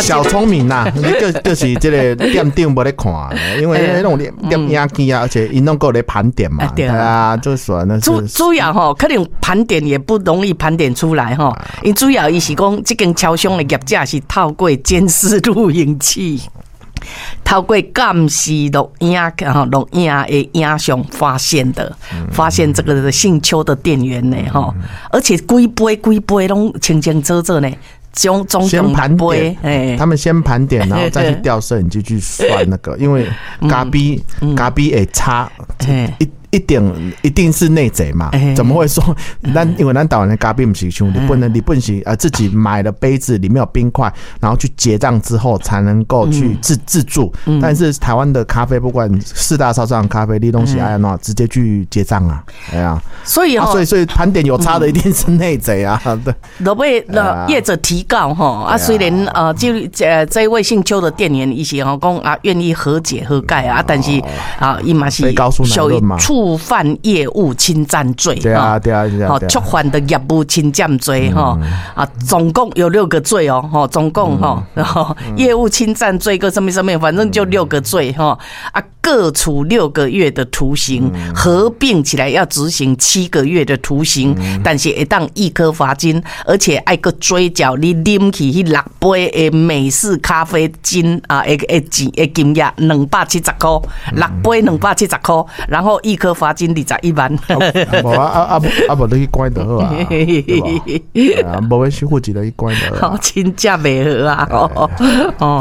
小聪明呐，就是这个店顶无咧看，因为那种店压机啊，而且因弄够咧盘点嘛，对啊，就是说那是主要吼，可能盘点也不容易盘点出来吼，因主要伊是讲这间超商的业者是透过监视录影器。透过监视录影的影像发现这个的姓邱的店员呢哈，而且规杯拢清清楚楚呢，总先盘点，他们先盘点，然后再去调摄影机去算那个，因为咖啡也差一定是内贼嘛？怎么会说？因为咱台湾的咖啡不是像日本的，日本是自己买了杯子里面有冰块，然后去结账之后才能够去自助。但是台湾的咖啡，不管四大超商咖啡，你东西哎呀，直接去结账啊，哎呀，所以盘点有差的一定是内贼啊。对， 都被业者提告哈虽然这一位姓邱的店员一些讲愿意和解和解啊，但是伊嘛是属于触犯业务侵占罪， 对啊， 触犯的业务侵占罪总共有6个罪哦，总共然后业务侵占罪跟什么，反正就6个罪各处6个月的徒刑，合并起来要执行7个月的徒刑，但是会当1颗罚金，而且还个追缴你啉起6杯的美式咖啡金的金额270块，6杯270块，然后1颗罚金21万。 无你去关就好啊，对吧？无要收户籍的去关就好。 真正袂好啊！